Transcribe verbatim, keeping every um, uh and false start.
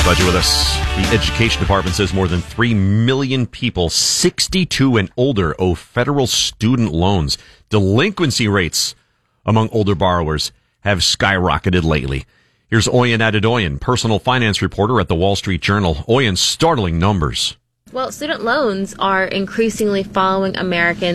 Glad you're with us. The Education Department says more than three million people, sixty-two and older, owe federal student loans. Delinquency rates among older borrowers have skyrocketed lately. Here's Oyen Adedoyan, personal finance reporter at the Wall Street Journal. Oyen, startling numbers. Well, student loans are increasingly following Americans